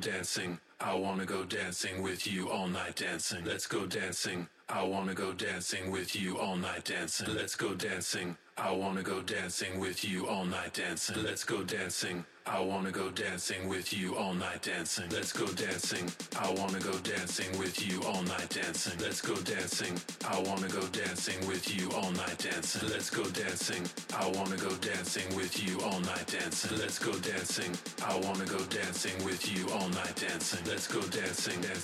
dancing. I wanna go dancing with you all night dancing. Let's go dancing. I wanna go dancing with you all night dancing. Let's go dancing. I wanna go dancing with you all night dancing. Let's go dancing. I wanna go dancing with you all night dancing. Let's go dancing. I wanna go dancing with you all night dancing. Let's go dancing. I wanna go dancing with you all night dancing. Let's go dancing. I wanna go dancing with you all night dancing. Let's go dancing. I wanna go dancing with you all night dancing. Let's go dancing.